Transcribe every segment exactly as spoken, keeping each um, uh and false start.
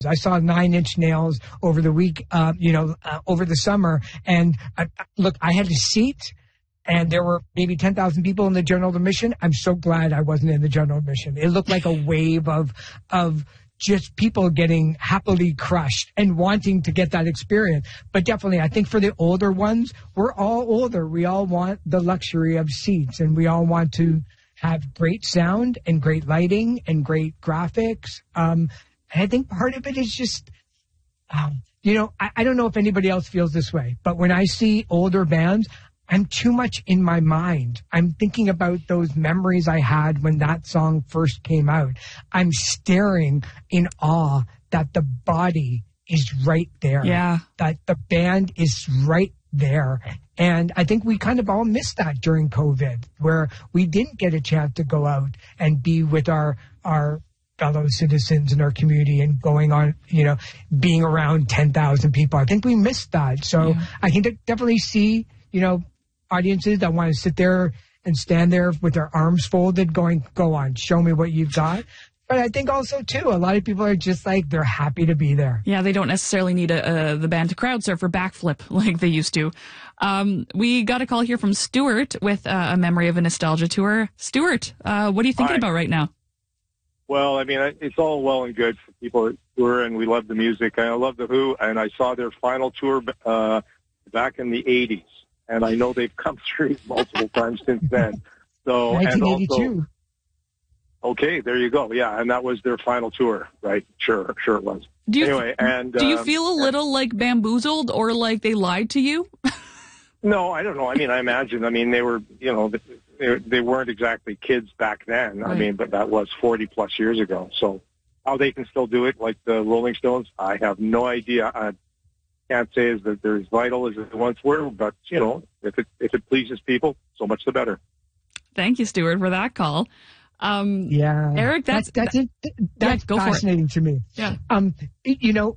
I saw Nine Inch Nails over the week, uh, you know, uh, over the summer. And uh, look, I had a seat and there were maybe ten thousand people in the general admission. I'm so glad I wasn't in the general admission. It looked like a wave of, of just people getting happily crushed and wanting to get that experience. But definitely, I think for the older ones, we're all older. We all want the luxury of seats, and we all want to have great sound and great lighting and great graphics. Um, and I think part of it is just, um, you know, I, I don't know if anybody else feels this way, but when I see older bands, I'm too much in my mind. I'm thinking about those memories I had when that song first came out. I'm staring in awe that the body is right there. Yeah. That the band is right there. And I think we kind of all missed that during COVID, where we didn't get a chance to go out and be with our, our fellow citizens in our community and going on, you know, being around ten thousand people. I think we missed that. So yeah. I can de- definitely see, you know, audiences that want to sit there and stand there with their arms folded going, go on, show me what you've got. But I think also, too, a lot of people are just like, they're happy to be there. Yeah, they don't necessarily need a, a, the band to crowd surf or backflip like they used to. Um, we got a call here from Stuart with uh, a memory of a nostalgia tour. Stuart, uh, what are you thinking Hi. about right now? Well, I mean, it's all well and good for people that tour, and we love the music. I love The Who, and I saw their final tour uh, back in the eighties. And I know they've come through multiple times since then. So, nineteen eighty-two. And also, okay, there you go. Yeah, and that was their final tour, right? Sure, sure it was. Do you, anyway, and do you um, feel a little like bamboozled or like they lied to you? No, I don't know. I mean, I imagine. I mean, they were, you know, they, they weren't exactly kids back then. Right. I mean, but that was forty plus years ago. So, how they can still do it like the Rolling Stones, I have no idea. I, can't say is that they're as vital as they once were, but you know, if it if it pleases people, so much the better. Thank you, Stuart, for that call. Um, yeah, Eric, that's that's that's, that, that's yeah, fascinating to me. Yeah, um, you know.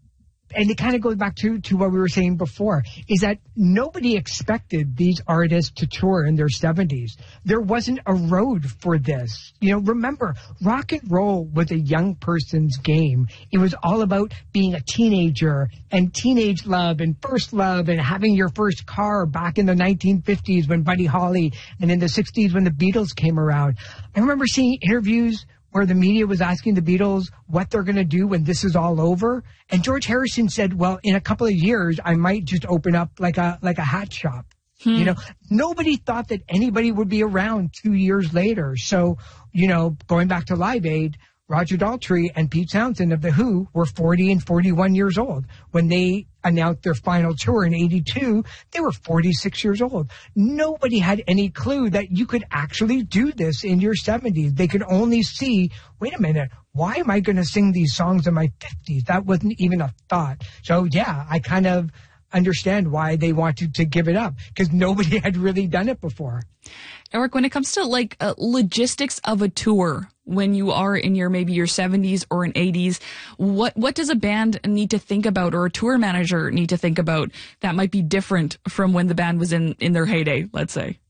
And it kind of goes back to, to what we were saying before, is that nobody expected these artists to tour in their seventies. There wasn't a road for this. You know, remember, rock and roll was a young person's game. It was all about being a teenager and teenage love and first love and having your first car back in the nineteen fifties when Buddy Holly and in the sixties when the Beatles came around. I remember seeing interviews where the media was asking the Beatles what they're going to do when this is all over. And George Harrison said, well, in a couple of years, I might just open up like a like a hat shop. Hmm. You know, nobody thought that anybody would be around two years later. So, you know, going back to Live Aid, Roger Daltrey and Pete Townsend of The Who were forty and forty-one years old. When they announced their final tour in eighty-two, they were forty-six years old. Nobody had any clue that you could actually do this in your seventies. They could only see, wait a minute, why am I going to sing these songs in my fifties? That wasn't even a thought. So, yeah, I kind of understand why they wanted to give it up, because nobody had really done it before. Eric, when it comes to like uh, logistics of a tour, when you are in your maybe your seventies or in eighties, what what does a band need to think about, or a tour manager need to think about that might be different from when the band was in, in their heyday, let's say?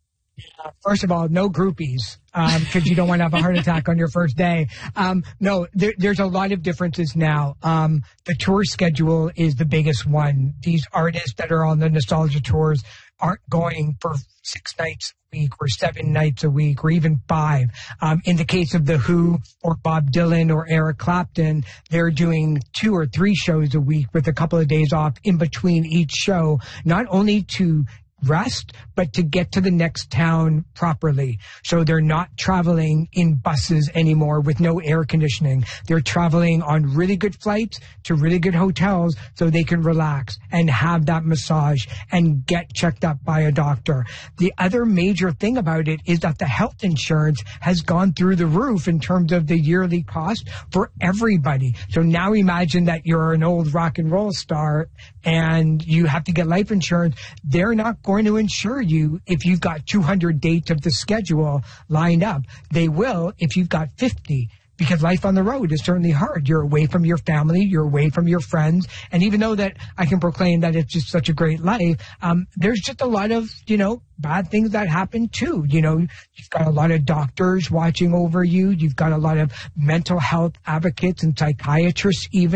Uh, first of all, no groupies, because um, you don't want to have a heart attack on your first day. Um, no, there, there's a lot of differences now. Um, the tour schedule is the biggest one. These artists that are on the nostalgia tours aren't going for six nights a week or seven nights a week or even five. Um, in the case of The Who or Bob Dylan or Eric Clapton, they're doing two or three shows a week with a couple of days off in between each show, not only to rest, but to get to the next town properly. So they're not traveling in buses anymore with no air conditioning. They're traveling on really good flights to really good hotels so they can relax and have that massage and get checked up by a doctor. The other major thing about it is that the health insurance has gone through the roof in terms of the yearly cost for everybody. So now imagine that you're an old rock and roll star and you have to get life insurance. They're not going to insure you if you've got two hundred dates of the schedule lined up. They will if you've got fifty. because life on the road is certainly hard. You're away from your family, you're away from your friends, and even though that I can proclaim that it's just such a great life, um, there's just a lot of, you know, bad things that happen too. You know, you've got a lot of doctors watching over you, you've got a lot of mental health advocates and psychiatrists even.